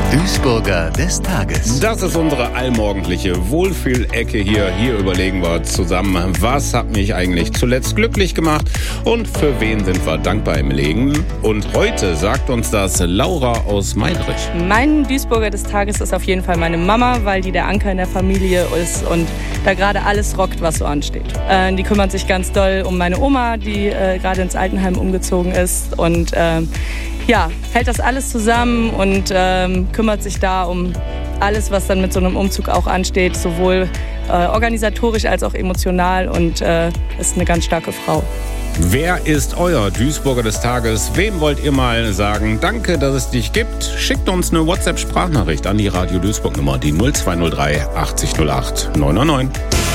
Duisburger des Tages. Das ist unsere allmorgendliche Wohlfühlecke hier. Hier überlegen wir zusammen, was hat mich eigentlich zuletzt glücklich gemacht und für wen sind wir dankbar im Leben. Und heute sagt uns das Laura aus Meidrich. Mein Duisburger des Tages ist auf jeden Fall meine Mama, weil die der Anker in der Familie ist und da gerade alles rockt, was so ansteht. Die kümmert sich ganz doll um meine Oma, die gerade ins Altenheim umgezogen ist und hält das alles zusammen und kümmert sich da um alles, was dann mit so einem Umzug auch ansteht, sowohl organisatorisch als auch emotional und ist eine ganz starke Frau. Wer ist euer Duisburger des Tages? Wem wollt ihr mal sagen, danke, dass es dich gibt? Schickt uns eine WhatsApp-Sprachnachricht an die Radio Duisburg Nummer, die 0203 80 08 999.